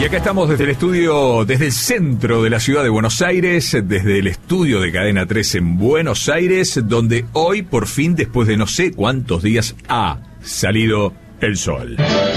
Y acá estamos desde el estudio, desde el centro de la ciudad de Buenos Aires, desde el estudio de Cadena 3 en Buenos Aires, donde hoy, por fin, después de no sé cuántos días, ha salido el sol.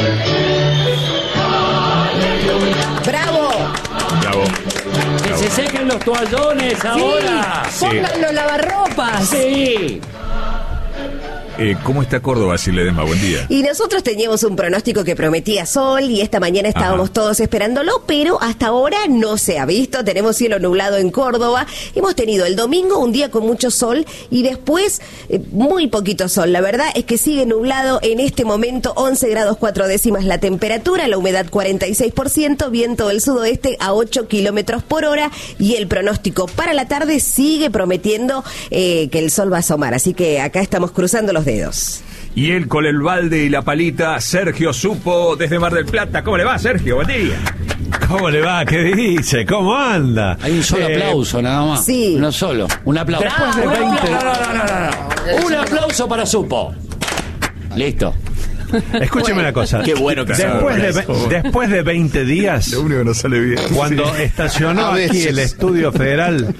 ¡Bravo! Bravo. Que se sequen los toallones ahora. Sí, pongan los lavarropas. Sí. ¿Cómo está Córdoba, Ledesma? Buen día. Y nosotros teníamos un pronóstico que prometía sol y esta mañana estábamos todos esperándolo, pero hasta ahora no se ha visto. Tenemos cielo nublado en Córdoba. Hemos tenido el domingo un día con mucho sol y después muy poquito sol. La verdad es que sigue nublado en este momento, 11 grados 4 décimas la temperatura, la humedad 46%, viento del sudoeste a 8 kilómetros por hora y el pronóstico para la tarde sigue prometiendo que el sol va a asomar. Así que acá estamos cruzando los dedos. Y él con el balde y la palita, Sergio Supo, desde Mar del Plata. ¿Cómo le va, Sergio? Buen día. ¿Cómo le va? ¿Qué dice? ¿Cómo anda? Hay un solo aplauso nada más. Sí. Uno solo. Un aplauso. Después de 20... No. Un aplauso para Supo. Listo. Escúcheme una cosa. Qué bueno que después de 20 días, Lo único que no sale bien. cuando estacionó aquí el estudio federal,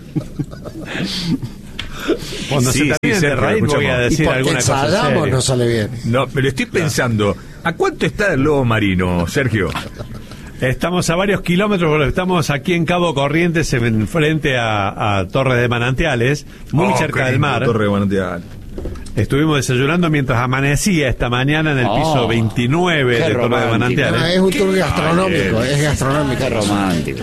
cuando Sí, se termine sí, de reír voy a decir alguna cosa seria. No sale bien. No, pero estoy pensando, ¿a cuánto está el lobo marino, Sergio? Estamos a varios kilómetros, porque estamos aquí en Cabo Corrientes, en frente a Torres de Manantiales, muy cerca del mar. Torre de Manantial. Estuvimos desayunando mientras amanecía esta mañana en el piso 29 de Torres de Manantiales. Es un tour gastronómico, es gastronómico. Qué romántico.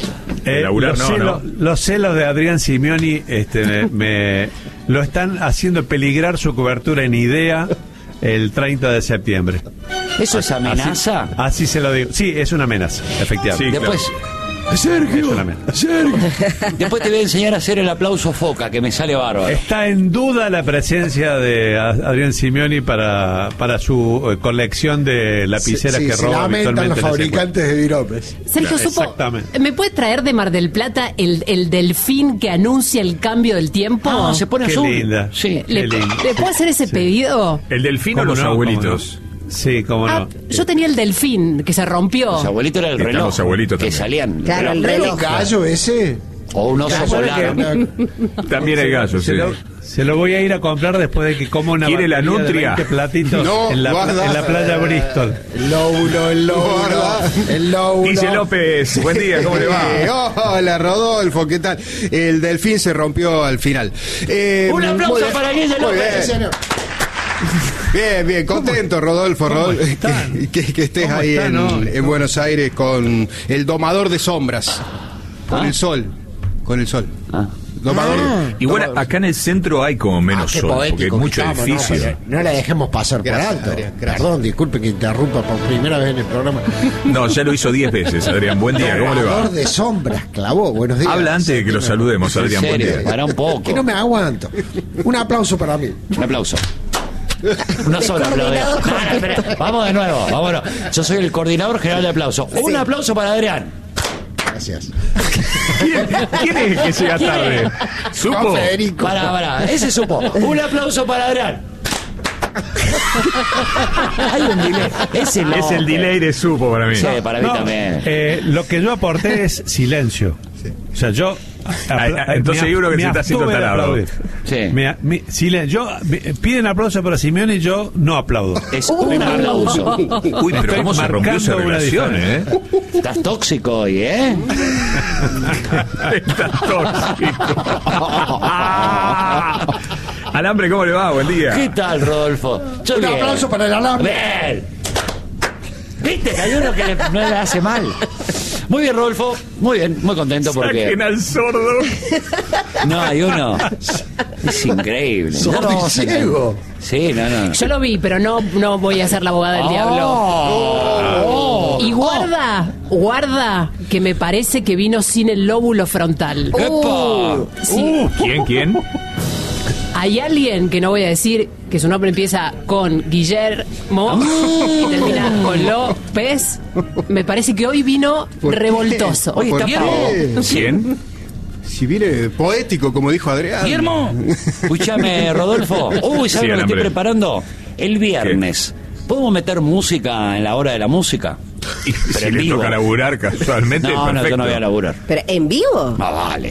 Los celos de Adrián Simioni me lo están haciendo peligrar su cobertura en IDEA el 30 de septiembre. ¿Eso es amenaza? Así se lo digo. Sí, es una amenaza, efectivamente. Sí, Después, Sergio, después te voy a enseñar a hacer el aplauso foca, que me sale bárbaro. Está en duda la presencia de Adrián Simioni para su colección de lapiceras que roba lamentan los fabricantes de viropes. Sergio Supo, Exactamente. ¿me puede traer de Mar del Plata el delfín que anuncia el cambio del tiempo? No, se pone Qué azul. linda. Sí. Qué lindo. ¿Le puedo hacer ese pedido? ¿El delfín o ¿Cómo los no? abuelitos? ¿Cómo no? Sí, cómo no. Yo tenía el delfín que se rompió. Los abuelitos era el Están reloj. los abuelitos que también. salían. Claro, el ¿El reloj. gallo ese? O un oso polar. También hay gallos, sí. Se lo voy a ir a comprar después de que coma una ¿Quiere la batería de nutria? 20 platitos No, en la guarda. playa Bristol. El lóbulo. El lóbulo. Dice López, buen día, ¿cómo le va? Hola Rodolfo, ¿qué tal? El delfín se rompió al final. Un aplauso para Guille Muy López. bien, contento Rodolfo, que estés ¿Cómo ahí está, no? en Buenos Aires con el domador de sombras, con el sol. Domador. Igual acá en el centro hay como menos Qué sol, porque hay poético mucho que estamos, edificio. ¿no? Pero no la dejemos pasar Gracias, por alto. Adrián, gracias. Perdón, disculpe que interrumpa por primera vez en el programa. No, ya lo hizo 10 veces, Adrián. Buen día, ¿cómo le va? Domador de sombras, clavó. Buenos días. Habla antes de que lo saludemos, En Adrián. Buen serio, día. para un poco. Que no me aguanto. Un aplauso para mí. Un aplauso. Una sola coordinador aplauso. Espera, vamos de nuevo, vámonos. Yo soy el coordinador general de aplauso. Un aplauso para Adrián. Gracias. ¿Quién es el que llega tarde? ¿Supo? Federico. Para, ese supo. Un aplauso para Adrián. Hay un delay. Ese no. Es el delay de Supo para mí. Sí, para mí No, también. lo que yo aporté es silencio. O sea, yo... Entonces hay uno que se está haciendo abstuve de tarado. aplaudir. Sí. Silencio. Piden aplauso para Simeone y yo no aplaudo. Es un aplauso. Uy, pero cómo se rompió esa marcando una relación, ¿eh? Estás tóxico hoy, ¿eh? Está tóxico. Alambre, ¿cómo le va? Buen día. ¿Qué tal, Rodolfo? Yo Un bien. aplauso para el alambre. Bien. ¿Viste que hay uno que no le hace mal? Muy bien, Rodolfo. Muy bien, muy contento porque... Saquen al sordo. No, hay uno. Es increíble. Sordo y ciego. Sí, no. Yo lo vi, pero no voy a ser la abogada del diablo. Y guarda, que me parece que vino sin el lóbulo frontal. ¡Epa! Sí. ¿Quién? Hay alguien que no voy a decir que su nombre empieza con Guillermo y termina con López. Me parece que hoy vino revoltoso. Hoy está pavo. ¿Quién? Si viene poético, como dijo Adrián. Guillermo, escúchame, Rodolfo. Uy, ¿sabes Sí, lo que estoy Alambre. preparando? El viernes. ¿Podemos meter música en la hora de la música? Y Pero si en le vivo. toca laburar casualmente, No, perfecto. yo no voy a laburar. ¿Pero en vivo? Más vale.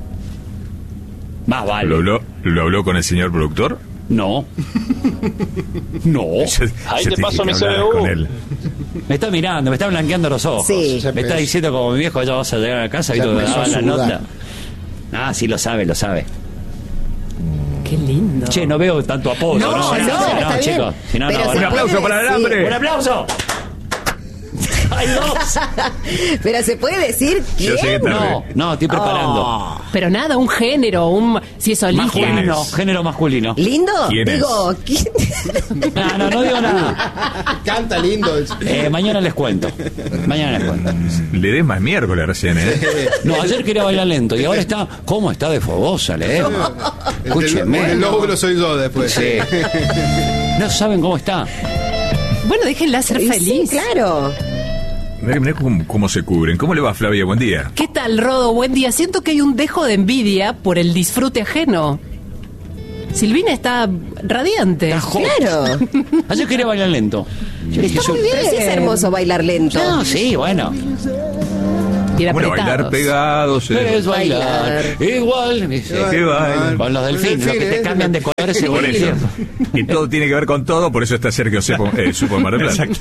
Más vale. ¿Lo habló con el señor productor? No. No. Ahí Yo te dije paso que mi hablaras CBU. con él. Me está mirando, me está blanqueando los ojos. Sí. Me está diciendo como mi viejo, ya vas a llegar a casa, Ya ¿viste? Me empezó daba a la sudar. nota. Ah, sí, lo sabe, lo sabe. Qué lindo. Che, no veo tanto apoyo, No, ¿no? está bien. chicos. Si no, Pero no, se Un no. aplauso puede para el decir- hambre. ¡Un aplauso! ¡Hay dos! Pero se puede decir Yo sé que quién. No, no, estoy preparando. Pero nada, un género, si es solista. Masculino, ¿Quién es? género masculino. ¿Lindo? ¿Quién es? Digo, ¿quién? No digo nada. Canta lindo. Mañana les cuento. Mañana les cuento. Le des más miércoles recién, ¿eh? No, ayer quería bailar lento y ahora está. ¿Cómo está de fogosa, Escúcheme. El lóbulo soy yo después. Sí. No saben cómo está. Bueno, déjenla ser Y feliz. Sí, claro. Mirá cómo se cubren. ¿Cómo le va, Flavia? Buen día. ¿Qué tal, Rodo? Buen día. Siento que hay un dejo de envidia por el disfrute ajeno. Silvina está radiante. Está hot. Claro. Ayer quería bailar lento. Yo dije, Está muy bien. Pero sí es hermoso bailar lento. No, sí, bueno. Bien Bueno, apretados. bailar pegados. Es bailar igual. Dice. ¿Qué baila? Con los delfines, los que te cambian de colores según Por el eso. tiempo. Y todo tiene que ver con todo, por eso está Sergio Supo en Mar del Plata.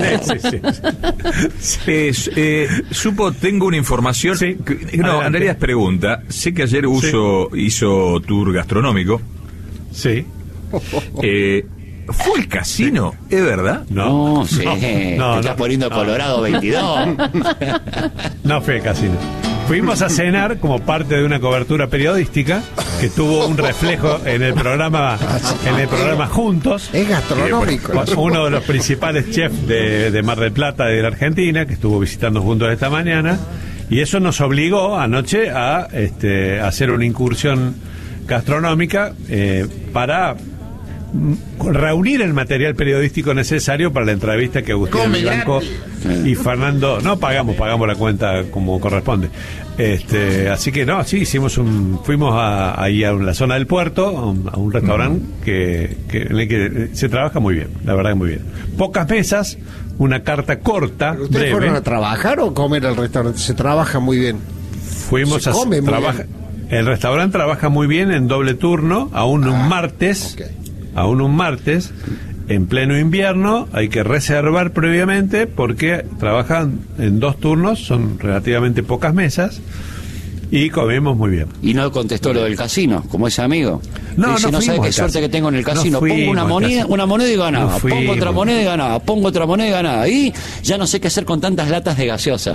Supo, tengo una información. Sí. No, Adelante. en realidad es pregunta. Sé que ayer hizo tour gastronómico. Sí. ¿Fue el casino? ¿Es verdad? No, sí. Te estás poniendo Colorado 22. No fue el casino. Fuimos a cenar como parte de una cobertura periodística que tuvo un reflejo en el programa Juntos. Es gastronómico. Con uno de los principales chefs de Mar del Plata de la Argentina, que estuvo visitando Juntos esta mañana, y eso nos obligó anoche a hacer una incursión gastronómica para reunir el material periodístico necesario para la entrevista que Agustín Vivanco y Fernando pagamos la cuenta como corresponde. Así que fuimos ahí a la zona del puerto, a un restaurante en el que se trabaja muy bien, la verdad que muy bien. Pocas mesas, una carta corta, ¿Ustedes breve. fueron a trabajar o comer al restaurante? Se trabaja muy bien. Fuimos Se a come muy trabaja. bien. El restaurante trabaja muy bien en doble turno, aún un martes. ok. Aún un martes, en pleno invierno, hay que reservar previamente porque trabajan en 2 turnos, son relativamente pocas mesas y comemos muy bien. Y no contestó lo del casino, como ese amigo. No, Dice, no no sabe fuimos qué al suerte casino. que tengo en el No casino. Pongo fuimos una al moneda, casino. una moneda y ganaba. No Pongo otra fuimos. moneda y ganaba. Pongo otra moneda y ganaba. Y ya no sé qué hacer con tantas latas de gaseosa.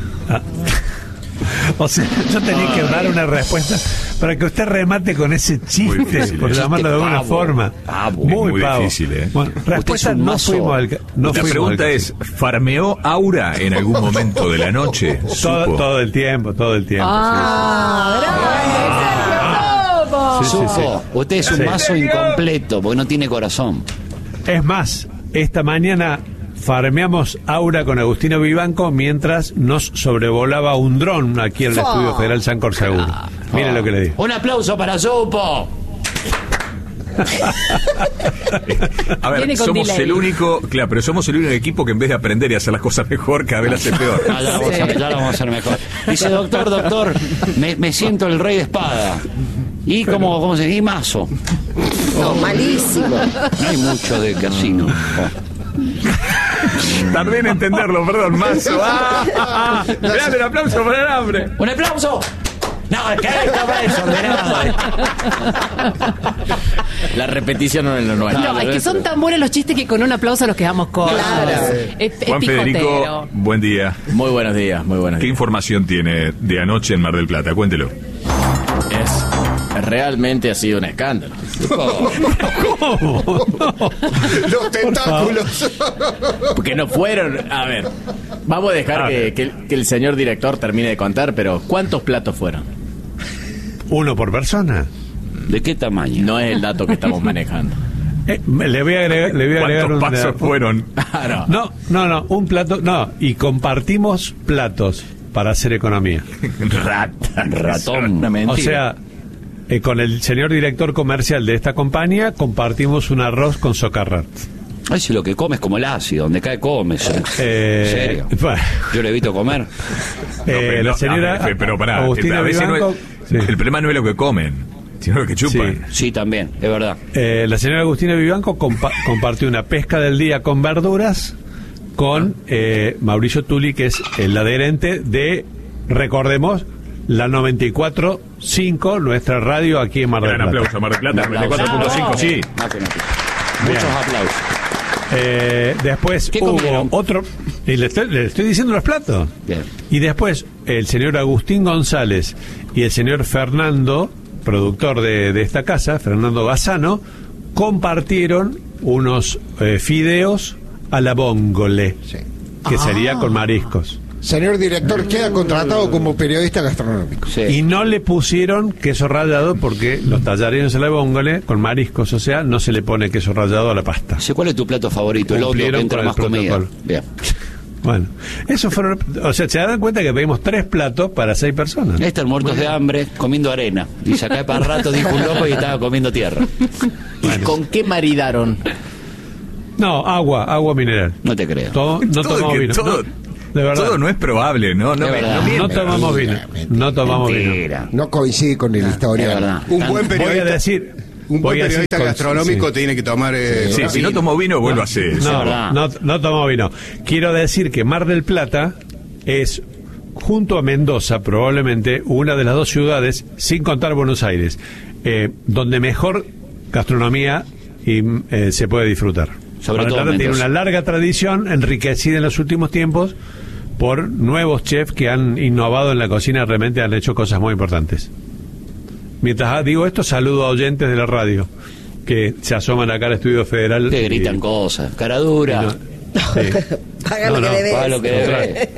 O sea, yo tenía que dar una respuesta para que usted remate con ese Muy chiste, difícil, por ¿eh? llamarlo de alguna Pavo, forma. pavo. Muy pavo. difícil, ¿eh? Bueno, respuesta, es un no mazo. fuimos al no La fuimos pregunta al es, ¿farmeó Aura en algún momento de la noche? Supo. todo el tiempo. Supo, usted es un Sí. mazo incompleto porque no tiene corazón. Es más, esta mañana farmeamos Aura con Agustino Vivanco mientras nos sobrevolaba un dron aquí en el Estudio Federal Sancor Seguro. Mire lo que le digo. Un aplauso para Supo. A ver, Viene con somos delay. el único, claro, pero somos el único equipo que en vez de aprender y hacer las cosas mejor, cada vez las hace peor. Ah, ya lo vamos a hacer mejor. Dice, doctor, me siento el rey de espada. Y ¿cómo se dice? Y mazo. No, malísimo. No hay mucho de casino. Tardé en entenderlo, perdón, mazo. Grande el aplauso para el hambre. ¡Un aplauso! No, es que está desordenado. La repetición no es lo nuestro. No, es que son tan buenos los chistes que con un aplauso nos quedamos cortos. Claro. Es Juan Federico, pijotero. buen día. Muy buenos días, muy buenos ¿Qué días. información tiene de anoche en Mar del Plata? Cuéntelo. Realmente ha sido un escándalo. Los tentáculos. Porque no fueron. A ver, vamos a dejar que el señor director termine de contar, pero ¿cuántos platos fueron? ¿Uno por persona? ¿De qué tamaño? No es el dato que estamos manejando. Le voy a agregar ¿Cuántos pasos fueron? Ah, no. No, un plato, y compartimos platos para hacer economía. Ratón. Una mentira. O sea, con el señor director comercial de esta compañía compartimos un arroz con socarrat. Ay, si lo que comes como el ácido, donde cae comes. ¿En serio? Bueno. Yo le evito comer. La señora pero pará, Agustina a veces Vivanco, sí. el problema no es lo que comen, sino lo que chupan. Sí, también, es verdad. La señora Agustina Vivanco compartió una pesca del día con verduras con Mauricio Tuli, que es el adherente de, recordemos, la 94.5, nuestra radio aquí en Mar del Plata. Gran aplauso, Mar del Plata, 94.5, sí. Muchos aplausos. Después ¿Qué hubo comieron? otro, y le estoy diciendo los platos. Bien. Y después el señor Agustín González y el señor Fernando, productor de esta casa, Fernando Bassano, compartieron unos fideos a la vongole, que sería con mariscos. Señor director, queda contratado como periodista gastronómico. Sí. Y no le pusieron queso rallado porque los tallarines a la vongole con mariscos, o sea, no se le pone queso rallado a la pasta. Sí, ¿cuál es tu plato favorito? El otro que Cumplieron entra con el más comida. protocolo. Bien. Bueno, eso fueron, o sea, se dan cuenta que pedimos 3 platos para 6 personas. Están muertos de hambre comiendo arena. Y se acá para rato dijo un loco y estaba comiendo tierra. ¿Y con qué maridaron? No, agua mineral. No te creo. No tomamos vino. Todo, No, de verdad. todo no es probable, no De verdad. mientas. No tomamos vino. No tomamos vino. Mentira. No coincide con el Es historial. verdad. Un buen Voy a periodista, decir. un voy buen a decir periodista con- gastronómico sí. tiene que tomar. Sí, si no tomo vino, vuelvo a hacer eso. No, verdad. no tomamos vino. Quiero decir que Mar del Plata es, junto a Mendoza, probablemente una de las 2 ciudades, sin contar Buenos Aires, donde mejor gastronomía se puede disfrutar. Sobre Mar del todo Plata tiene Mendoza. una larga tradición, enriquecida en los últimos tiempos por nuevos chefs que han innovado en la cocina, realmente han hecho cosas muy importantes. Mientras digo esto, saludo a oyentes de la radio que se asoman acá al Estudio Federal. Te gritan y- cosas. Cara dura. y no- sí. Paga No, lo que no, debes. Paga lo que debe.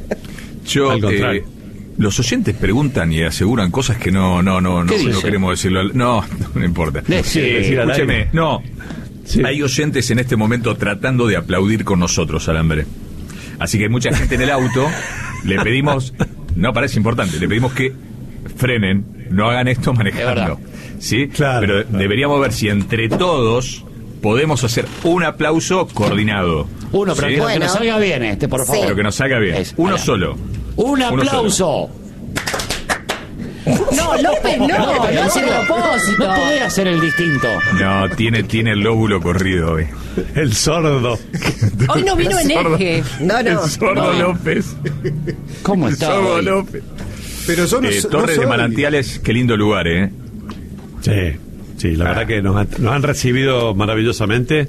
Yo, Al contrario. los oyentes preguntan y aseguran cosas que no ¿Qué dice? queremos decirlo. No importa. decir al Escúcheme, aire. no. Sí. Hay oyentes en este momento tratando de aplaudir con nosotros, Alambre. Así que mucha gente en el auto le pedimos, no parece importante, le pedimos que frenen, no hagan esto Es manejando. verdad. ¿Sí? Claro, Pero claro. deberíamos ver si entre todos podemos hacer un aplauso coordinado. Uno, pero ¿Sí? que Bueno. nos salga bien por favor. Pero que nos salga bien. Es- Uno Alan. solo. Un Uno aplauso. No, López, no, no, en a serio, propósito. no podés hacer el distinto. No, tiene el lóbulo corrido hoy. El sordo. Hoy no vino en Sordo. eje. No, El no. sordo No. López. ¿Cómo está Sordo hoy? López. Pero son Torres de Manantiales, qué lindo lugar, ¿eh? Sí, la verdad que nos han recibido maravillosamente.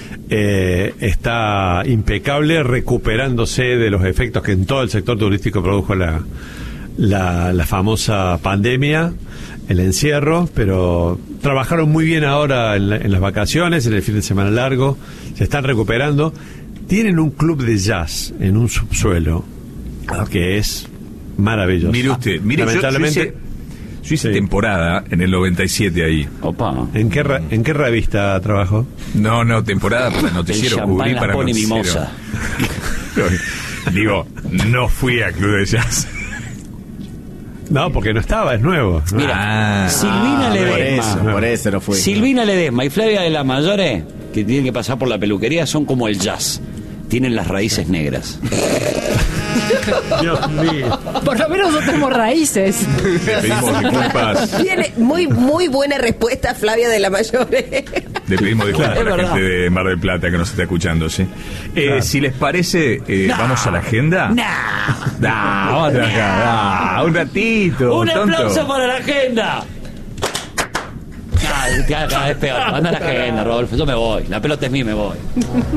Está impecable, recuperándose de los efectos que en todo el sector turístico produjo la famosa pandemia, el encierro, pero trabajaron muy bien ahora en las vacaciones, en el fin de semana largo, se están recuperando. Tienen un club de jazz en un subsuelo que es maravilloso. Mire usted, mire, lamentablemente. yo hice Sí. temporada en el 97 ahí. Opa. ¿En qué revista trabajó? No, temporada para El noticiero, champán cubrí la para pone noticiero. mimosa. Digo, no fui a Club de Jazz. No, porque no estaba, es nuevo. ¿no? Mira, Silvina Ledesma. Por eso no fui. Silvina Ledesma y Flavia de la Mayore, que tienen que pasar por la peluquería, son como el jazz. Tienen las raíces negras. Dios mío. Por lo menos nosotros tenemos raíces. Le pedimos disculpas. Tiene muy buena respuesta Flavia de la Mayore. Le pedimos disculpas Es a la verdad. gente de Mar del Plata que nos está escuchando, ¿sí? Si les parece, vamos a la agenda. Vamos a trabajar. Un ratito. ¡Un tonto. aplauso para la agenda! Cada vez peor. Anda la agenda, Rodolfo. Yo me voy. La pelota es mía, me voy.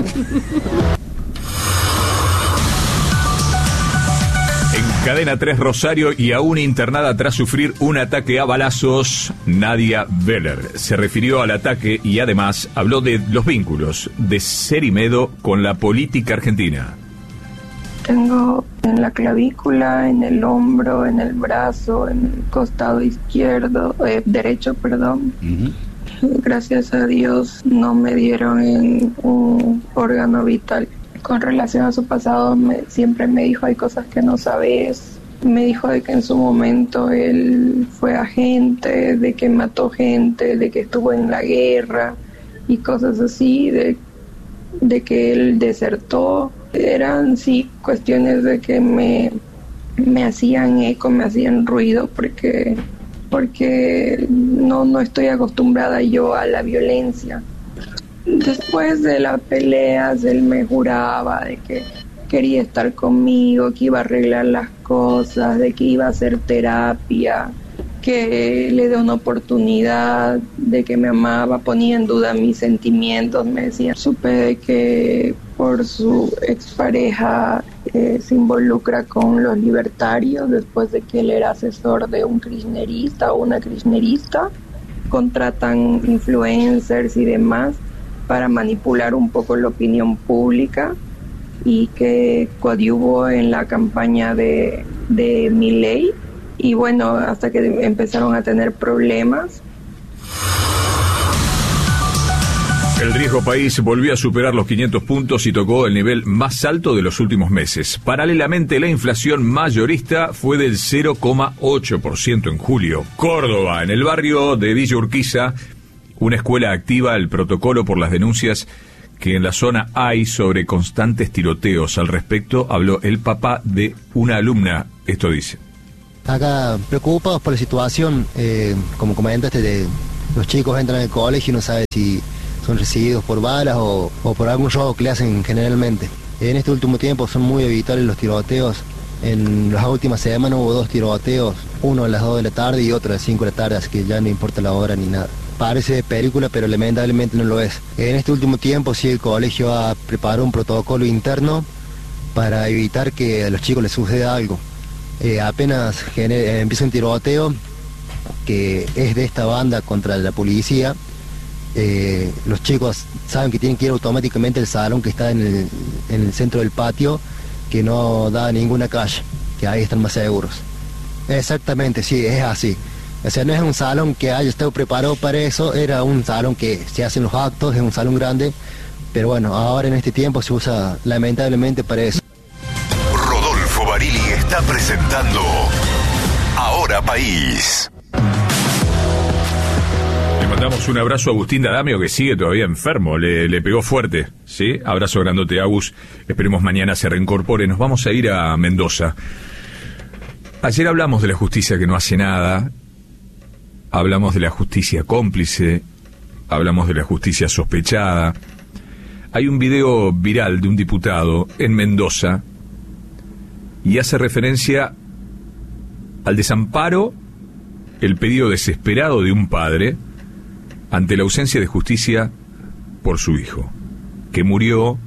En Cadena 3 Rosario y aún internada tras sufrir un ataque a balazos, Nadia Veller se refirió al ataque y además habló de los vínculos de Cerimedo con la política argentina. Tengo en la clavícula, en el hombro, en el brazo, en el costado derecho, perdón. Gracias a Dios no me dieron en un órgano vital. Con relación a su pasado, siempre me dijo hay cosas que no sabes. Me dijo de que en su momento él fue agente, de que mató gente, de que estuvo en la guerra y cosas así, de que él desertó. Eran sí cuestiones de que me hacían eco, me hacían ruido, porque no estoy acostumbrada yo a la violencia. Después de las peleas, él me juraba de que quería estar conmigo, que iba a arreglar las cosas, de que iba a hacer terapia, que le dé una oportunidad, de que me amaba, ponía en duda mis sentimientos, me decía. Supe de que por su expareja se involucra con los libertarios, después de que él era asesor de un kirchnerista o una kirchnerista. Contratan influencers y demás para manipular un poco la opinión pública, y que coadyuvó en la campaña de Milei, y bueno, hasta que empezaron a tener problemas. El riesgo país volvió a superar los 500 puntos y tocó el nivel más alto de los últimos meses. Paralelamente, la inflación mayorista fue del 0,8% en julio. Córdoba, en el barrio de Villa Urquiza, una escuela activa el protocolo por las denuncias que en la zona hay sobre constantes tiroteos. Al respecto habló el papá de una alumna. Esto dice: acá preocupados por la situación, como comentaste, los chicos entran al colegio y no saben si son recibidos por balas o por algún robo que le hacen generalmente. En este último tiempo son muy habituales los tiroteos. En las últimas semanas hubo 2 tiroteos, uno a las 2 de la tarde y otro a las 5 de la tarde, así que ya no importa la hora ni nada. Parece de película, pero lamentablemente no lo es. En este último tiempo sí el colegio ha preparado un protocolo interno para evitar que a los chicos les suceda algo. Apenas empieza un tiroteo que es de esta banda contra la policía, los chicos saben que tienen que ir automáticamente al salón que está en el centro del patio, que no da a ninguna calle, que ahí están más seguros. Exactamente, sí, es así. O sea, no es un salón que haya estado preparado para eso, era un salón que se hacen los actos, es un salón grande, pero bueno, ahora en este tiempo se usa lamentablemente para eso. Rodolfo Barili está presentando Ahora País. Le mandamos un abrazo a Agustín D'Adamio, que sigue todavía enfermo, le pegó fuerte, ¿sí? Abrazo grandote, Agus. Esperemos mañana se reincorpore. Nos vamos a ir a Mendoza. Ayer hablamos de la justicia que no hace nada, hablamos de la justicia cómplice, hablamos de la justicia sospechada. Hay un video viral de un diputado en Mendoza y hace referencia al desamparo, el pedido desesperado de un padre ante la ausencia de justicia por su hijo, que murió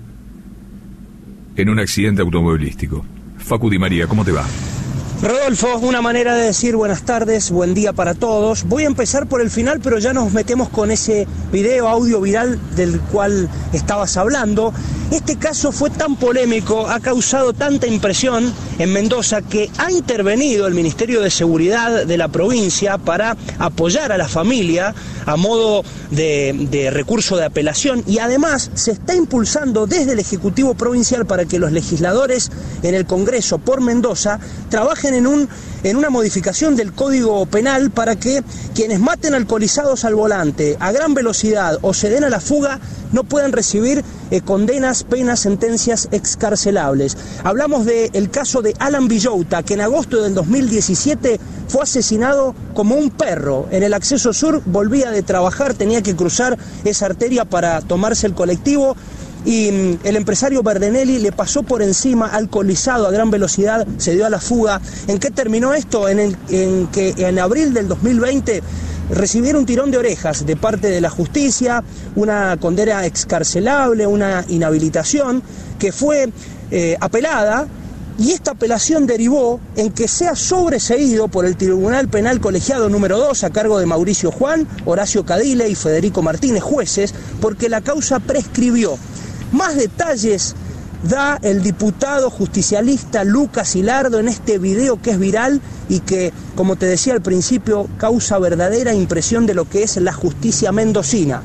en un accidente automovilístico. Facu Di María, ¿cómo te va? Rodolfo, una manera de decir buenas tardes, buen día para todos. Voy a empezar por el final, pero ya nos metemos con ese video, audio viral del cual estabas hablando. Este caso fue tan polémico, ha causado tanta impresión en Mendoza, que ha intervenido el Ministerio de Seguridad de la provincia para apoyar a la familia a modo de recurso de apelación, y además se está impulsando desde el Ejecutivo Provincial para que los legisladores en el Congreso por Mendoza trabajen en una modificación del Código Penal para que quienes maten alcoholizados al volante a gran velocidad o se den a la fuga no puedan recibir condenas, penas, sentencias excarcelables. Hablamos del caso de Alan Villota, que en agosto del 2017 fue asesinado como un perro. En el acceso sur volvía de trabajar, tenía que cruzar esa arteria para tomarse el colectivo, y el empresario Verdenelli le pasó por encima, alcoholizado a gran velocidad, se dio a la fuga. ¿En qué terminó esto? En que en abril del 2020 recibieron un tirón de orejas de parte de la justicia, una condena excarcelable, una inhabilitación que fue apelada, y esta apelación derivó en que sea sobreseído por el Tribunal Penal Colegiado número 2 a cargo de Mauricio Juan, Horacio Cadile y Federico Martínez, jueces, porque la causa prescribió. Más detalles da el diputado justicialista Lucas Hilardo en este video que es viral y que, como te decía al principio, causa verdadera impresión de lo que es la justicia mendocina.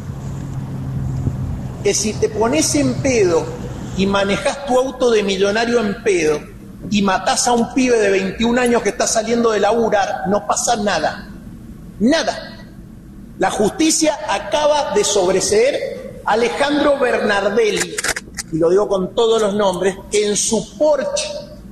Que si te pones en pedo y manejas tu auto de millonario en pedo y matás a un pibe de 21 años que está saliendo de laburar, no pasa nada. Nada. La justicia acaba de sobreseer a Alejandro Bernardelli, y lo digo con todos los nombres, que en su Porsche,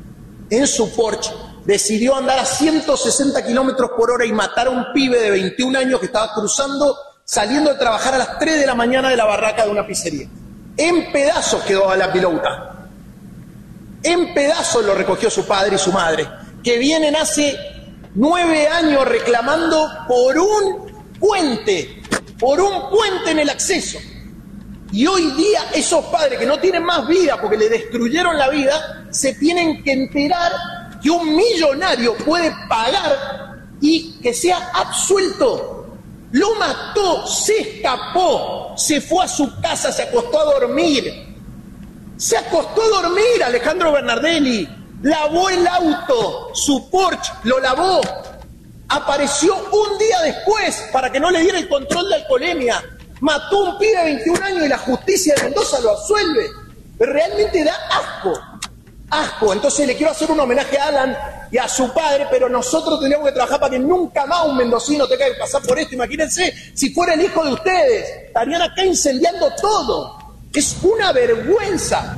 decidió andar a 160 kilómetros por hora y matar a un pibe de 21 años que estaba cruzando, saliendo de trabajar a las 3 de la mañana de la barraca de una pizzería. En pedazos quedó a la pilota. En pedazos lo recogió su padre y su madre, que vienen hace 9 años reclamando por un puente en el acceso. Y hoy día esos padres que no tienen más vida porque le destruyeron la vida, se tienen que enterar que un millonario puede pagar y que sea absuelto. Lo mató, se escapó, se fue a su casa, se acostó a dormir. Se acostó a dormir Alejandro Bernardelli, lavó el auto, su Porsche, lo lavó. Apareció un día después para que no le diera el control de alcoholemia. Mató a un pibe de 21 años y la justicia de Mendoza lo absuelve. Realmente da asco. Entonces le quiero hacer un homenaje a Alan y a su padre, pero nosotros tendríamos que trabajar para que nunca más un mendocino tenga que pasar por esto. Imagínense si fuera el hijo de ustedes, estarían acá incendiando todo. Es una vergüenza.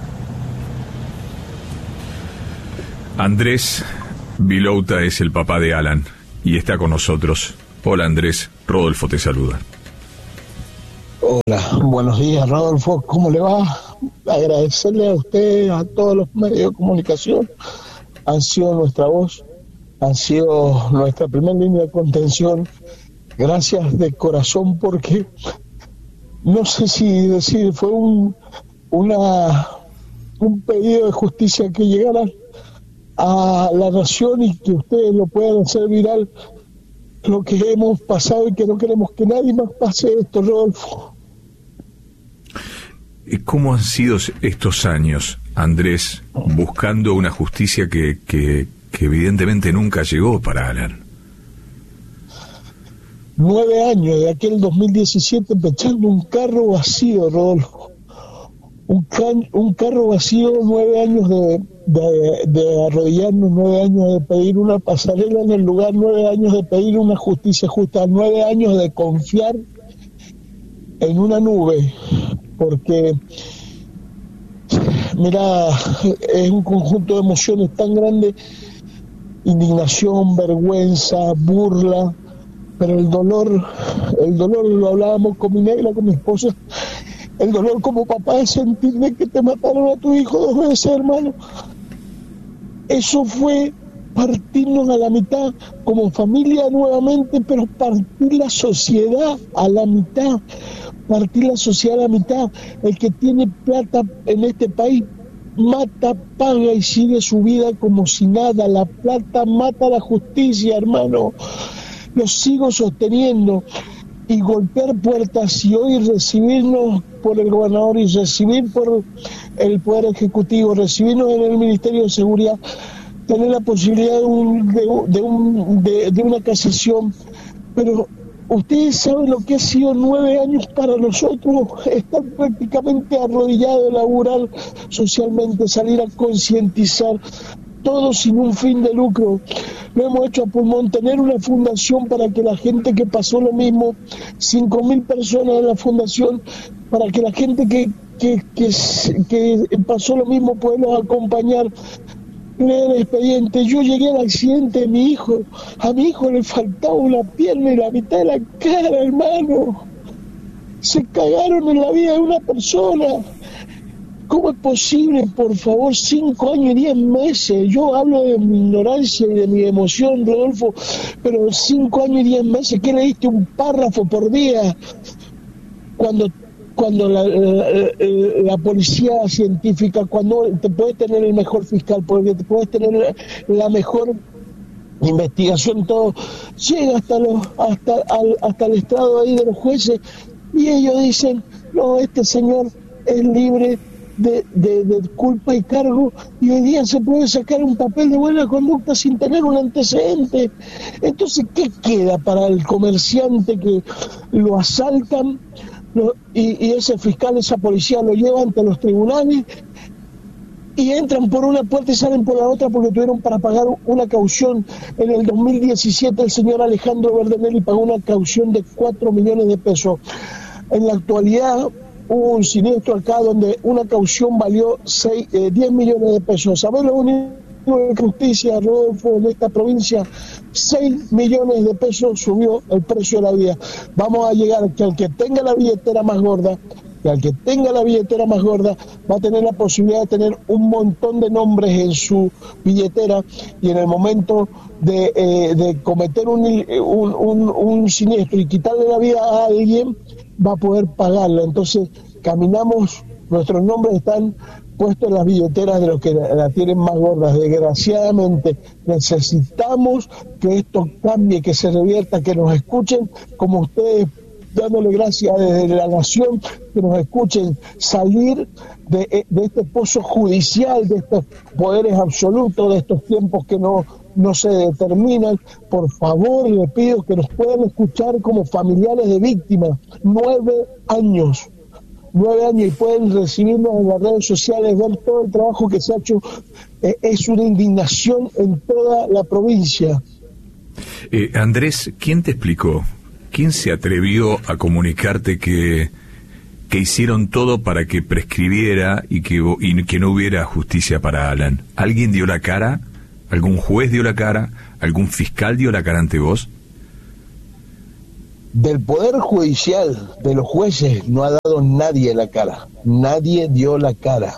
Andrés Vilouta es el papá de Alan y está con nosotros. Hola Andrés, Rodolfo te saluda. Hola, buenos días Rodolfo, ¿cómo le va? Agradecerle a usted, a todos los medios de comunicación, han sido nuestra voz, han sido nuestra primera línea de contención. Gracias de corazón, porque no sé si decir, fue un pedido de justicia que llegara a la nación y que ustedes lo puedan hacer viral, lo que hemos pasado y que no queremos que nadie más pase esto, Rodolfo. ¿Cómo han sido estos años, Andrés, buscando una justicia que evidentemente nunca llegó para Alan? 9 años, de aquel 2017, echando un carro vacío, Rodolfo. Un carro vacío, 9 años de arrodillarnos, 9 años de pedir una pasarela en el lugar, 9 años de pedir una justicia justa, 9 años de confiar en una nube, porque mira, es un conjunto de emociones tan grande: indignación, vergüenza, burla, pero el dolor lo hablábamos con mi negra, con mi esposa. El dolor como papá es sentir de que te mataron a tu hijo 2 veces, hermano. Eso fue partirnos a la mitad como familia nuevamente, pero partir la sociedad a la mitad. Partir la sociedad a la mitad. El que tiene plata en este país mata, paga y sigue su vida como si nada. La plata mata la justicia, hermano. Lo sigo sosteniendo. Y golpear puertas y hoy recibirnos por el gobernador y recibir por el Poder Ejecutivo, recibirnos en el Ministerio de Seguridad, tener la posibilidad de una casación. Pero ustedes saben lo que ha sido 9 años para nosotros, estar prácticamente arrodillados, laburar socialmente, salir a concientizar, todo sin un fin de lucro. Lo hemos hecho a pulmón, tener una fundación para que la gente que pasó lo mismo, 5.000 personas en la fundación, para que la gente que pasó lo mismo pueda acompañar, leer el expediente. Yo llegué al accidente de mi hijo, a mi hijo le faltaba una pierna y la mitad de la cara, hermano. Se cagaron en la vida de una persona. ¿Cómo es posible, por favor, 5 años y 10 meses? Yo hablo de mi ignorancia y de mi emoción, Rodolfo, pero 5 años y 10 meses, ¿qué leíste? Un párrafo por día. Cuando la policía científica, cuando te puedes tener el mejor fiscal, porque te puedes tener la mejor investigación, todo, llega hasta el estrado ahí de los jueces y ellos dicen, no, este señor es libre de culpa y cargo, y hoy día se puede sacar un papel de buena conducta sin tener un antecedente. Entonces, ¿qué queda para el comerciante que lo asaltan y ese fiscal, esa policía lo lleva ante los tribunales y entran por una puerta y salen por la otra porque tuvieron para pagar una caución? En el 2017 el señor Alejandro Bernardelli pagó una caución de 4 millones de pesos. En la actualidad hubo un siniestro acá donde una caución valió 10 millones de pesos. ¿Sabés lo único de justicia, Rodolfo, en esta provincia? 6 millones de pesos subió el precio de la vida. Vamos a llegar que al que tenga la billetera más gorda, va a tener la posibilidad de tener un montón de nombres en su billetera, y en el momento de cometer un siniestro y quitarle la vida a alguien, va a poder pagarla. Entonces caminamos, nuestros nombres están puestos en las billeteras de los que la tienen más gordas. Desgraciadamente necesitamos que esto cambie, que se revierta, que nos escuchen como ustedes, dándole gracias desde la nación, que nos escuchen salir de este pozo judicial, de estos poderes absolutos, de estos tiempos que no se determinan. Por favor, le pido que nos puedan escuchar como familiares de víctimas. 9 años, y pueden recibirnos en las redes sociales, ver todo el trabajo que se ha hecho. Es una indignación en toda la provincia. Andrés, ¿quién te explicó? ¿Quién se atrevió a comunicarte que hicieron todo para que prescribiera y que no hubiera justicia para Alan? ¿Alguien dio la cara? ¿Algún juez dio la cara? ¿Algún fiscal dio la cara ante vos? Del Poder Judicial, de los jueces, no ha dado nadie la cara. Nadie dio la cara.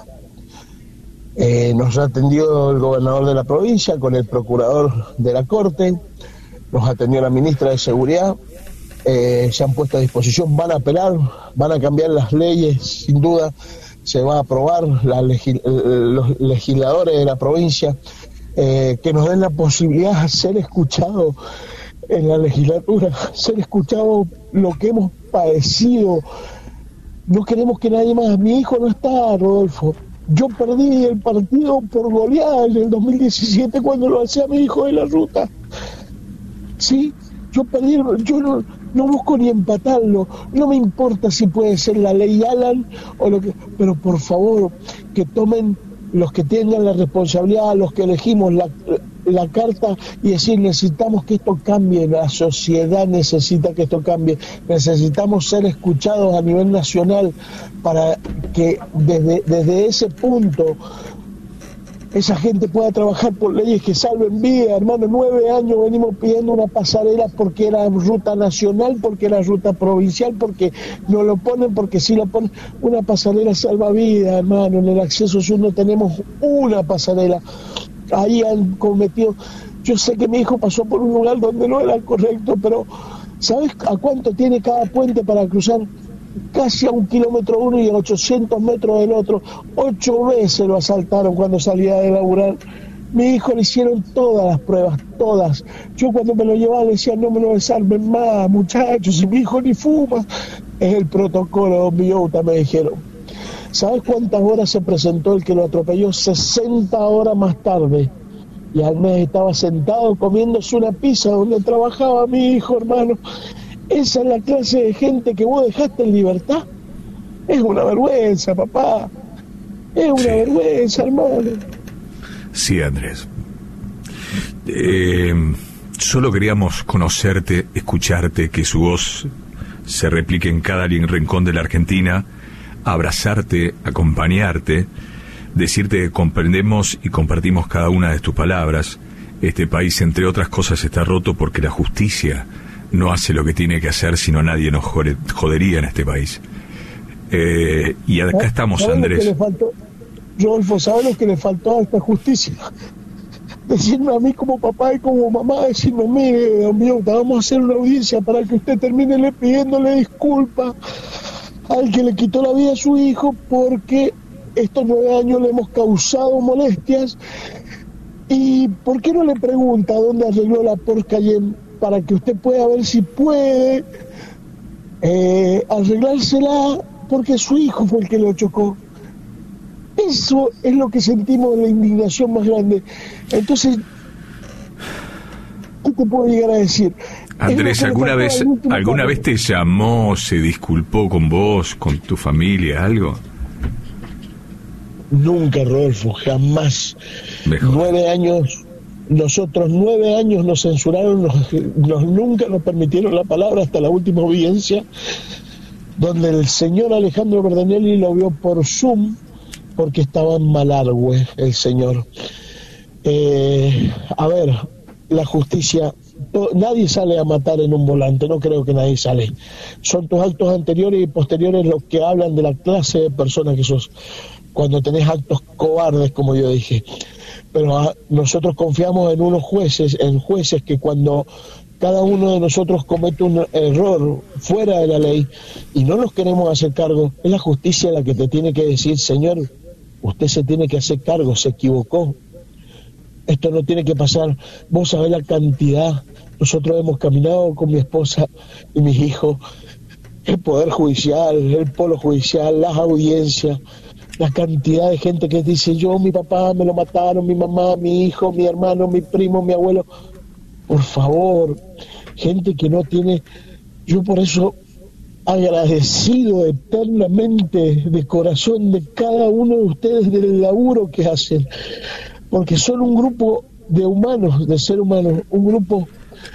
Nos atendió el gobernador de la provincia con el procurador de la Corte, nos atendió la ministra de Seguridad. Se han puesto a disposición, van a apelar, van a cambiar las leyes, sin duda se va a aprobar, los legisladores de la provincia, que nos den la posibilidad de ser escuchados en la legislatura, ser escuchados lo que hemos padecido. No queremos que nadie más. Mi hijo no está, Rodolfo. Yo perdí el partido por goleada en el 2017 cuando lo hacía mi hijo de la ruta. Sí, yo perdí, yo no busco ni empatarlo, no me importa si puede ser la ley Alan o lo que, pero por favor que tomen los que tengan la responsabilidad, los que elegimos la carta, y decir: necesitamos que esto cambie, la sociedad necesita que esto cambie, necesitamos ser escuchados a nivel nacional para que desde ese punto esa gente pueda trabajar por leyes que salven vidas. Hermano, 9 años venimos pidiendo una pasarela porque era ruta nacional, porque era ruta provincial, porque no lo ponen, porque sí lo ponen. Una pasarela salva vidas, hermano. En el acceso sur no tenemos una pasarela. Ahí han cometido... Yo sé que mi hijo pasó por un lugar donde no era correcto, pero ¿sabes a cuánto tiene cada puente para cruzar? Casi a 1 kilómetro uno y a 800 metros del otro. 8 veces lo asaltaron cuando salía de laburar. Mi hijo le hicieron todas las pruebas, todas. Yo cuando me lo llevaba le decía: no me lo desarmen más, muchachos, si mi hijo ni fuma. Es el protocolo, don Villota, me dijeron. ¿Sabes cuántas horas se presentó el que lo atropelló? 60 horas más tarde. Y al mes estaba sentado comiéndose una pizza donde trabajaba mi hijo, hermano. Esa es la clase de gente que vos dejaste en libertad. Es una vergüenza, papá. Es una vergüenza, hermano. Sí, Andrés. Solo queríamos conocerte, escucharte, que su voz se replique en cada rincón de la Argentina, abrazarte, acompañarte, decirte que comprendemos y compartimos cada una de tus palabras. Este país, entre otras cosas, está roto porque la justicia no hace lo que tiene que hacer, sino nadie nos jodería en este país. Y acá estamos, Andrés. Rodolfo, ¿sabes lo que le faltó a esta justicia? Decirme a mí como papá y como mamá, decirme: mire, don Villota, vamos a hacer una audiencia para que usted termine pidiéndole disculpas al que le quitó la vida a su hijo, porque estos 9 años le hemos causado molestias. ¿Y por qué no le pregunta dónde arregló la Porsche Cayenne, para que usted pueda ver si puede arreglársela, porque su hijo fue el que lo chocó? Eso es lo que sentimos, la indignación más grande. Entonces, ¿qué te puedo llegar a decir? Andrés, ¿alguna vez te llamó, se disculpó con vos, con tu familia, algo? Nunca, Rodolfo, jamás. Mejor. 9 años, nosotros 9 años nos censuraron, nunca nos permitieron la palabra hasta la última audiencia. donde el señor Alejandro Verdanelli lo vio por Zoom porque estaba en Malargüe el señor. A ver, la justicia, nadie sale a matar en un volante, no creo que nadie sale. Son tus actos anteriores y posteriores los que hablan de la clase de persona que sos cuando tenés actos cobardes, como yo dije. Pero nosotros confiamos en unos jueces, en jueces que cuando cada uno de nosotros comete un error fuera de la ley y no nos queremos hacer cargo, es la justicia la que te tiene que decir, señor, usted se tiene que hacer cargo, se equivocó. Esto no tiene que pasar. Vos sabés la cantidad. Nosotros hemos caminado con mi esposa y mis hijos, el Poder Judicial, el Polo Judicial, las audiencias, la cantidad de gente que dice, yo, mi papá, me lo mataron, mi mamá, mi hijo, mi hermano, mi primo, mi abuelo. Por favor, gente que no tiene... Yo por eso, agradecido eternamente de corazón de cada uno de ustedes del laburo que hacen, porque son un grupo de humanos, de seres humanos, un grupo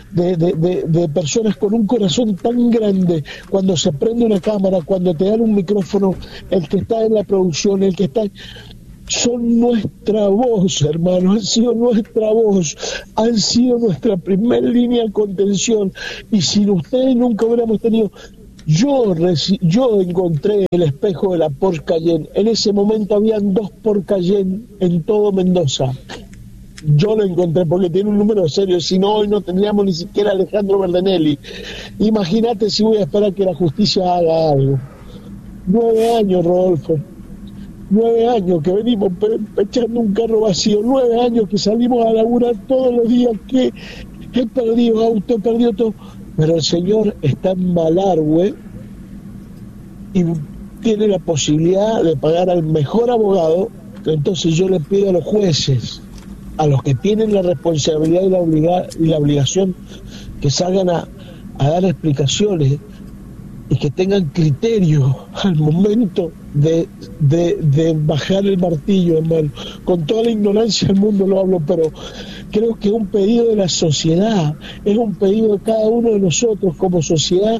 de personas con un corazón tan grande. Cuando se prende una cámara, cuando te dan un micrófono, el que está en la producción, el que está... Son nuestra voz, hermanos, han sido nuestra voz, han sido nuestra primer línea de contención, y sin ustedes nunca hubiéramos tenido... Yo encontré el espejo de la Porsche Cayenne. En ese momento habían 2 Porsche Cayenne en todo Mendoza. Yo lo encontré porque tiene un número serio. Si no, hoy no tendríamos ni siquiera a Alejandro Verdanelli. Imagínate si voy a esperar que la justicia haga algo. 9 años, Rodolfo. 9 años que venimos echando un carro vacío. 9 años que salimos a laburar todos los días. Que he perdido auto, he perdido todo. Pero el señor está en Malargüe y tiene la posibilidad de pagar al mejor abogado. Entonces yo le pido a los jueces, a los que tienen la responsabilidad y la obligación, que salgan a dar explicaciones y que tengan criterio al momento de bajar el martillo, hermano. Con toda la ignorancia del mundo lo hablo, pero creo que es un pedido de la sociedad, es un pedido de cada uno de nosotros como sociedad,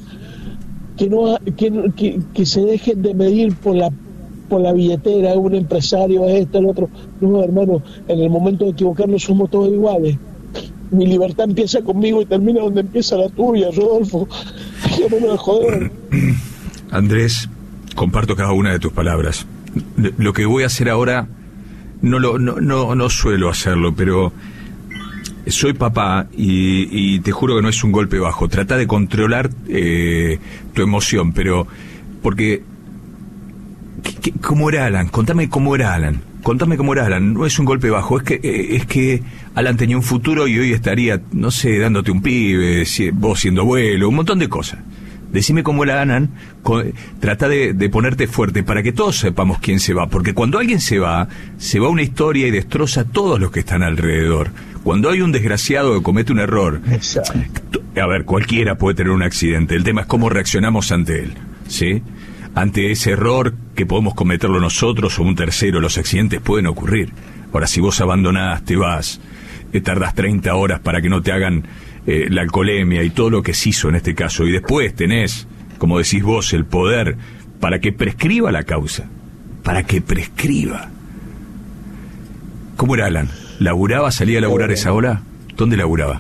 que se dejen de medir por la billetera, un empresario, esto, el otro. No, hermano, en el momento de equivocarnos somos todos iguales. Mi libertad empieza conmigo y termina donde empieza la tuya, Rodolfo. Dejémonos de joder. Andrés, comparto cada una de tus palabras. Lo que voy a hacer ahora, no suelo hacerlo, pero soy papá y te juro que no es un golpe bajo. Trata de controlar tu emoción, pero porque... ¿Cómo era Alan? Contame cómo era Alan. No es un golpe bajo, es que Alan tenía un futuro y hoy estaría, no sé, dándote un pibe, vos siendo abuelo, un montón de cosas. Decime cómo era Alan, trata de ponerte fuerte para que todos sepamos quién se va, porque cuando alguien se va una historia y destroza a todos los que están alrededor. Cuando hay un desgraciado que comete un error, a ver, cualquiera puede tener un accidente, el tema es cómo reaccionamos ante él, ¿sí? Ante ese error que podemos cometerlo nosotros o un tercero, los accidentes pueden ocurrir. Ahora, si vos abandonás, te vas, tardás 30 horas para que no te hagan la alcoholemia y todo lo que se hizo en este caso, y después tenés, como decís vos, el poder para que prescriba la causa, para que prescriba. ¿Cómo era Alan? ¿Laburaba, salía a laburar esa hora? ¿Dónde laburaba?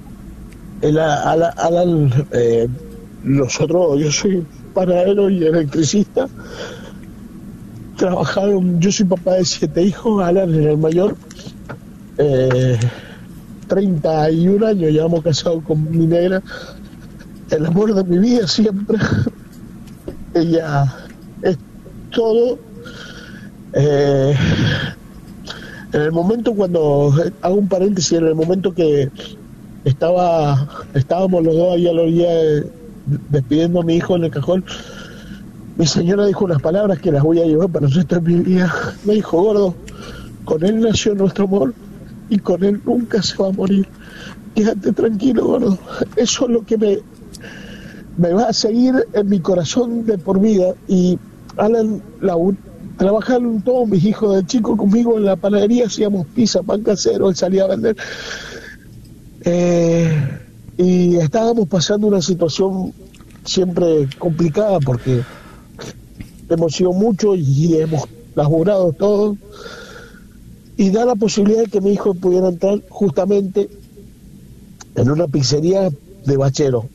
Alan, nosotros, yo soy panadero y electricista, trabajaron, yo soy papá de 7 hijos, Alan era el mayor, 31 años llevamos casados con mi negra, el amor de mi vida siempre, ella es todo. En el momento cuando, hago un paréntesis, en el momento que estábamos los dos ahí a la orilla despidiendo a mi hijo en el cajón, mi señora dijo unas palabras que las voy a llevar para el resto de mi vida. Me dijo: gordo, con él nació nuestro amor y con él nunca se va a morir. Quédate tranquilo, gordo. Eso es lo que me va a seguir en mi corazón de por vida. Y Alan, trabajaron todos mis hijos de chico conmigo en la panadería, hacíamos pizza, pan casero, él salía a vender. Y estábamos pasando una situación siempre complicada porque hemos sido muchos y hemos laburado todos, y da la posibilidad de que mi hijo pudiera entrar justamente en una pizzería de bachero.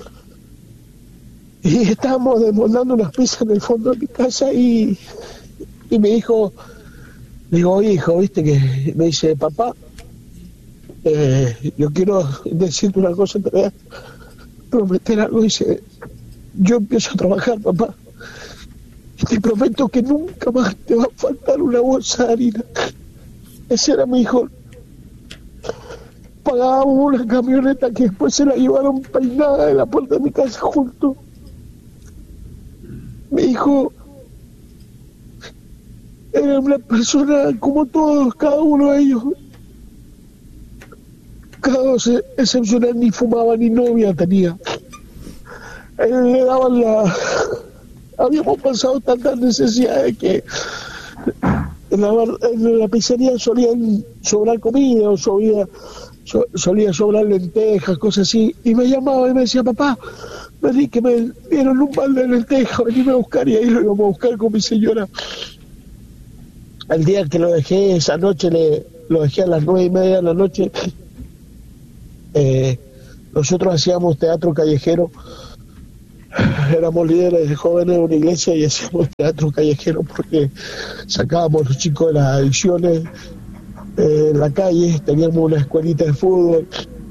Y estábamos desmoldando unas pizzas en el fondo de mi casa y mi hijo, le digo, oye hijo, viste que me dice, papá, yo quiero decirte una cosa, te voy a prometer algo. Dice, yo empiezo a trabajar, papá, y te prometo que nunca más te va a faltar una bolsa de harina. Ese era mi hijo. Pagábamos una camioneta que después se la llevaron peinada de la puerta de mi casa junto. Mi hijo era una persona como todos, cada uno de ellos. Cada uno excepcional, ni fumaba ni novia tenía. Él le daban habíamos pasado tantas necesidades que en la pizzería solían sobrar comida o solía sobrar lentejas, cosas así, y me llamaba y me decía, papá, vení que me dieron un balde de lentejas, venime a buscar, y ahí lo íbamos a buscar con mi señora. El día que lo dejé, esa noche lo dejé a las 9:30 de la noche. Nosotros hacíamos teatro callejero, éramos líderes de jóvenes de una iglesia y hacíamos teatro callejero porque sacábamos a los chicos de las adicciones en la calle, teníamos una escuelita de fútbol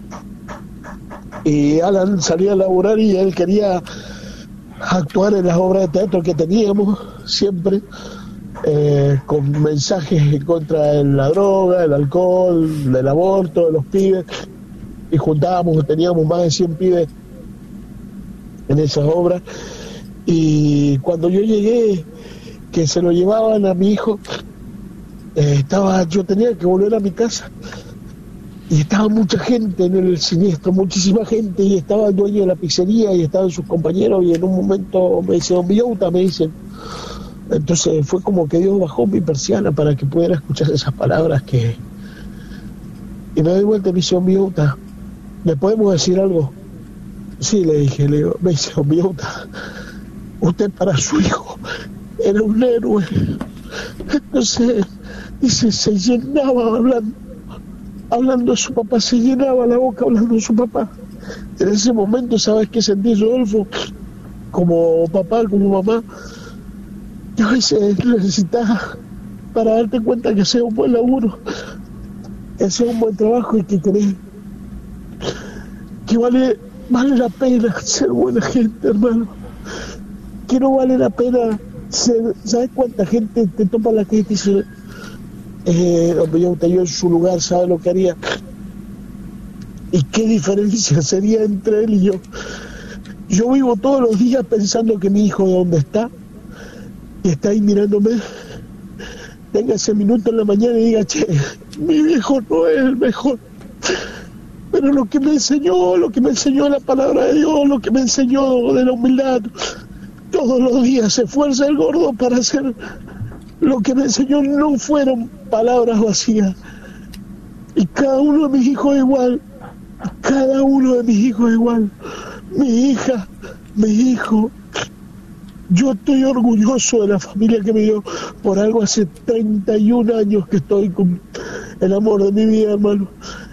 y Alan salía a laburar y él quería actuar en las obras de teatro que teníamos siempre, con mensajes en contra de la droga, el alcohol, del aborto, de los pibes, y juntábamos, teníamos más de 100 pibes en esas obras. Y cuando yo llegué, que se lo llevaban a mi hijo, yo tenía que volver a mi casa y estaba mucha gente en el siniestro, muchísima gente, y estaba el dueño de la pizzería y estaban sus compañeros, y en un momento me dice, don Villauta, me dicen. Entonces fue como que Dios bajó mi persiana para que pudiera escuchar esas palabras y me doy vuelta y me dice, don Villauta, ¿le podemos decir algo? Sí, le dije, me dice, don Villauta, usted para su hijo era un héroe. Entonces, dice, se llenaba hablando de su papá, se llenaba la boca hablando de su papá. En ese momento, ¿sabes qué sentí, Rodolfo? Como papá, como mamá, que a veces necesitas para darte cuenta que sea un buen laburo, que sea un buen trabajo y que crees que vale la pena ser buena gente, hermano. Que no vale la pena ser... ¿Sabes cuánta gente te topa la calle y dice, hombre, yo en su lugar, ¿sabe lo que haría? ¿Y qué diferencia sería entre él y yo? Yo vivo todos los días pensando que mi hijo, ¿dónde está? Y está ahí mirándome. Tenga ese minuto en la mañana y diga, che, mi viejo no es el mejor. Pero lo que me enseñó la palabra de Dios, lo que me enseñó de la humildad, todos los días se esfuerza el gordo para hacer lo que me enseñó, no fueron palabras vacías. Y cada uno de mis hijos es igual, cada uno de mis hijos es igual. Mi hija, mi hijo, yo estoy orgulloso de la familia que me dio. Por algo hace 31 años que estoy con el amor de mi vida, hermano.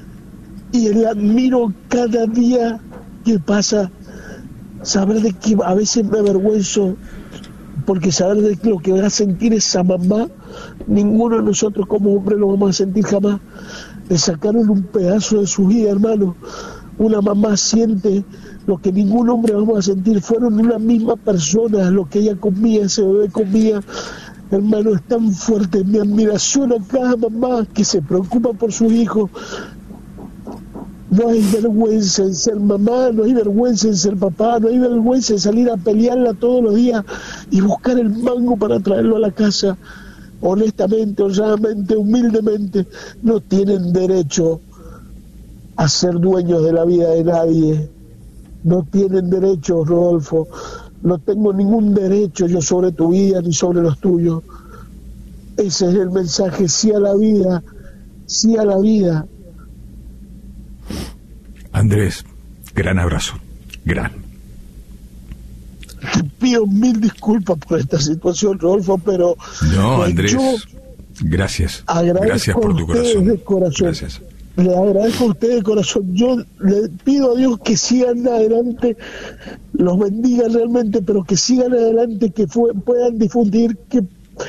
Y le admiro cada día que pasa, saber de que a veces me avergüenzo, porque saber de lo que va a sentir esa mamá, ninguno de nosotros como hombres lo vamos a sentir jamás. Le sacaron un pedazo de su vida, hermano. Una mamá siente lo que ningún hombre vamos a sentir. Fueron una misma persona, lo que ella comía, ese bebé comía. Hermano, es tan fuerte mi admiración a cada mamá que se preocupa por sus hijos. No hay vergüenza en ser mamá, no hay vergüenza en ser papá, no hay vergüenza en salir a pelearla todos los días y buscar el mango para traerlo a la casa. Honestamente, honradamente, humildemente, no tienen derecho a ser dueños de la vida de nadie. No tienen derecho, Rodolfo. No tengo ningún derecho yo sobre tu vida ni sobre los tuyos. Ese es el mensaje, sí a la vida, sí a la vida. Andrés, gran abrazo, gran. te pido 1000 disculpas por esta situación, Rodolfo, pero... No, Andrés, gracias. Gracias por tu corazón. De corazón. Gracias. Le agradezco a ustedes de corazón. Yo le pido a Dios que sigan adelante, los bendiga realmente, pero que sigan adelante, que puedan difundir que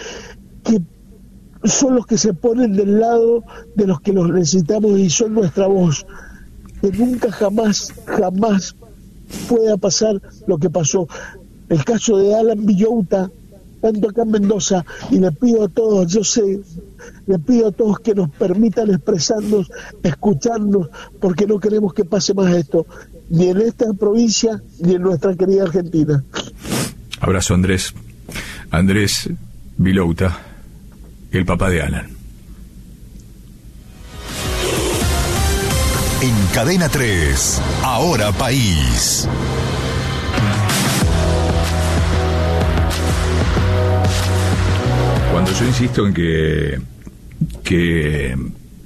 son los que se ponen del lado de los que los necesitamos y son nuestra voz. Que nunca jamás pueda pasar lo que pasó. El caso de Alan Villota, tanto acá en Mendoza, y le pido a todos, le pido a todos que nos permitan expresarnos, escucharnos, porque no queremos que pase más esto, ni en esta provincia, ni en nuestra querida Argentina. Abrazo, Andrés. Andrés Villota, el papá de Alan. En Cadena 3, Ahora País. Cuando yo insisto en que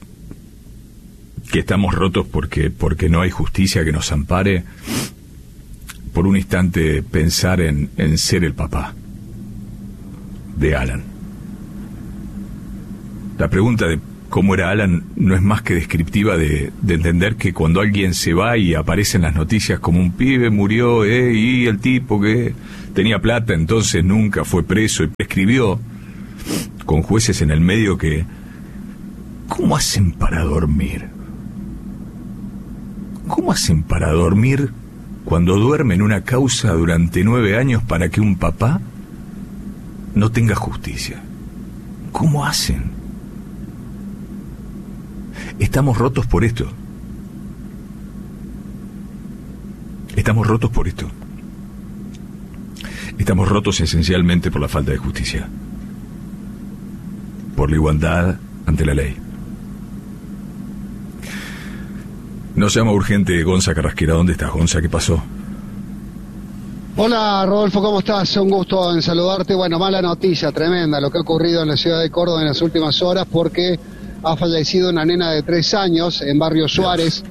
estamos rotos porque no hay justicia que nos ampare, por un instante pensar en ser el papá de Alan. La pregunta de cómo era Alan no es más que descriptiva de entender que cuando alguien se va y aparece en las noticias como un pibe murió, y el tipo que tenía plata entonces nunca fue preso y prescribió, con jueces en el medio que... ¿Cómo hacen para dormir? ¿Cómo hacen para dormir cuando duermen una causa durante 9 años para que un papá no tenga justicia? ¿Cómo hacen? Estamos rotos por esto. Estamos rotos por esto. Estamos rotos esencialmente por la falta de justicia. Por la igualdad ante la ley. Nos llama urgente Gonza Carrasquera. ¿Dónde estás, Gonza? ¿Qué pasó? Hola, Rodolfo, ¿cómo estás? Un gusto en saludarte. Bueno, mala noticia, tremenda, lo que ha ocurrido en la ciudad de Córdoba en las últimas horas, porque ha fallecido una nena de 3 años en Barrio Suárez.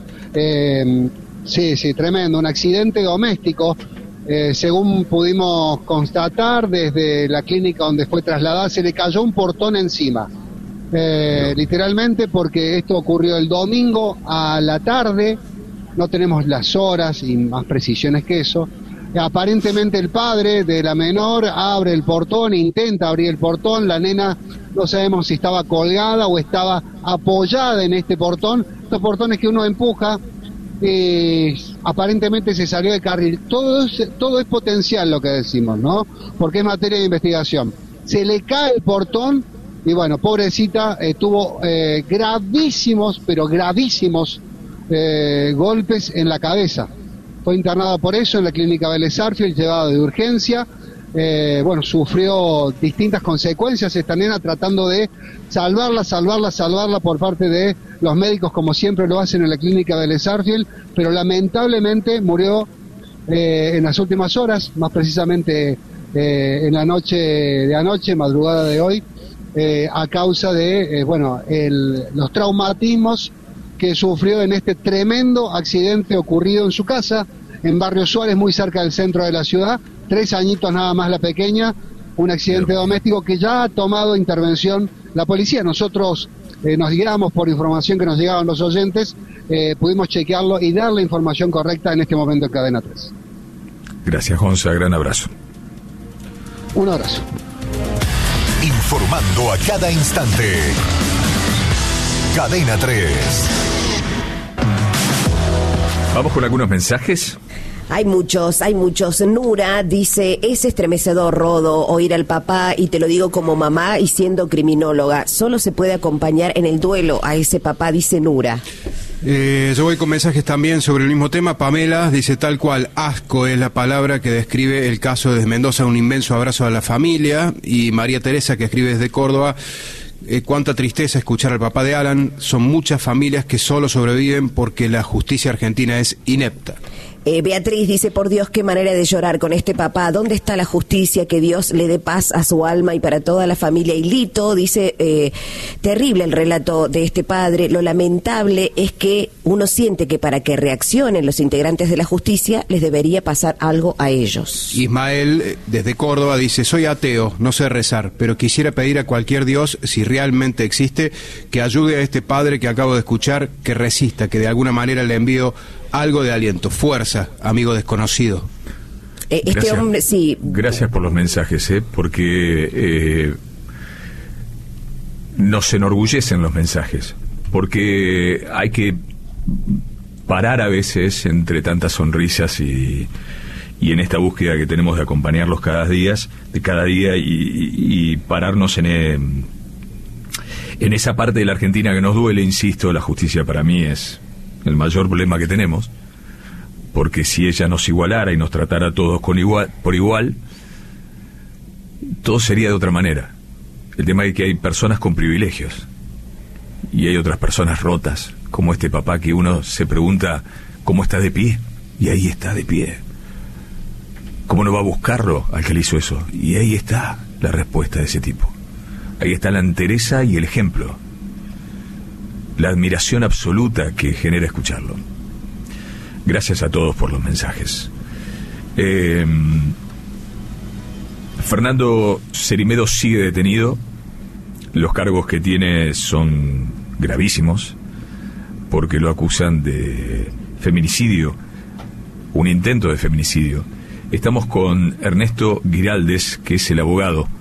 Sí, tremendo, un accidente doméstico. Según pudimos constatar desde la clínica donde fue trasladada, se le cayó un portón encima. Literalmente, porque esto ocurrió el domingo a la tarde, no tenemos las horas y más precisiones que eso. Aparentemente el padre de la menor abre el portón, intenta abrir el portón, la nena no sabemos si estaba colgada o estaba apoyada en este portón, estos portones que uno empuja, aparentemente se salió de carril. Todo es potencial lo que decimos, ¿no? Porque es materia de investigación. Se le cae el portón y bueno, pobrecita, tuvo gravísimos, pero gravísimos golpes en la cabeza. Fue internada por eso en la clínica Vélez Sarsfield, llevada de urgencia. Bueno, sufrió distintas consecuencias esta nena, tratando de salvarla por parte de los médicos, como siempre lo hacen en la clínica Vélez Sarsfield, pero lamentablemente murió en las últimas horas, más precisamente en la noche de anoche, madrugada de hoy, a causa de los traumatismos que sufrió en este tremendo accidente ocurrido en su casa, en Barrio Suárez, muy cerca del centro de la ciudad. 3 añitos nada más la pequeña, un accidente doméstico que ya ha tomado intervención la policía. Nosotros nos guiamos por información que nos llegaban los oyentes, pudimos chequearlo y dar la información correcta en este momento en Cadena 3. Gracias, Gonza, gran abrazo. Un abrazo. Informando a cada instante. Cadena 3. Vamos con algunos mensajes. Hay muchos. Nura dice, es estremecedor, Rodo, oír al papá, y te lo digo como mamá y siendo criminóloga. Solo se puede acompañar en el duelo a ese papá, dice Nura. Yo voy con mensajes también sobre el mismo tema. Pamela dice tal cual, asco es la palabra que describe el caso desde Mendoza, un inmenso abrazo a la familia. Y María Teresa, que escribe desde Córdoba, cuánta tristeza escuchar al papá de Alan. Son muchas familias que solo sobreviven porque la justicia argentina es inepta. Beatriz dice, por Dios, qué manera de llorar con este papá. ¿Dónde está la justicia? Que Dios le dé paz a su alma y para toda la familia. Y Lito dice, terrible el relato de este padre. Lo lamentable es que uno siente que para que reaccionen los integrantes de la justicia les debería pasar algo a ellos. Ismael, desde Córdoba, dice, soy ateo, no sé rezar, pero quisiera pedir a cualquier Dios, si realmente existe, que ayude a este padre que acabo de escuchar, que resista, que de alguna manera le envío algo de aliento, fuerza, amigo desconocido. Este hombre, sí. Gracias por los mensajes, porque nos enorgullecen los mensajes, porque hay que parar a veces entre tantas sonrisas y en esta búsqueda que tenemos de acompañarlos cada día y pararnos en esa parte de la Argentina que nos duele. Insisto, la justicia para mí es el mayor problema que tenemos, porque si ella nos igualara y nos tratara a todos por igual, todo sería de otra manera. El tema es que hay personas con privilegios y hay otras personas rotas, como este papá que uno se pregunta cómo está de pie, y ahí está de pie. ¿Cómo no va a buscarlo al que le hizo eso? Y ahí está la respuesta de ese tipo. Ahí está la entereza y el ejemplo, la admiración absoluta que genera escucharlo. Gracias a todos por los mensajes. Fernando Cerimedo sigue detenido. Los cargos que tiene son gravísimos, porque lo acusan de feminicidio, un intento de feminicidio. Estamos con Ernesto Giraldes, que es el abogado